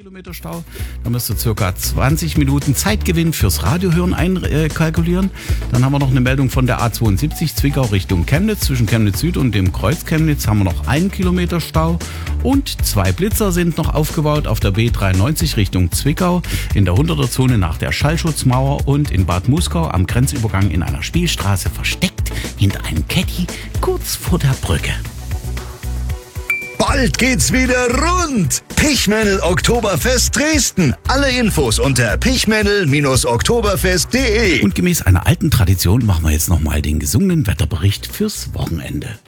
Kilometer Stau. Da müsst ihr circa 20 Minuten Zeitgewinn fürs Radiohören einkalkulieren. Dann haben wir noch eine Meldung von der A72 Zwickau Richtung Chemnitz. Zwischen Chemnitz Süd und dem Kreuz Chemnitz haben wir noch 1 Kilometer Stau. Und 2 Blitzer sind noch aufgebaut auf der B93 Richtung Zwickau, in der 100er-Zone nach der Schallschutzmauer und in Bad Muskau am Grenzübergang in einer Spielstraße versteckt hinter einem Caddy kurz vor der Brücke. Bald geht's wieder rund. Pichmännel Oktoberfest Dresden. Alle Infos unter pichmännel-oktoberfest.de. Und gemäß einer alten Tradition machen wir jetzt nochmal den gesungenen Wetterbericht fürs Wochenende.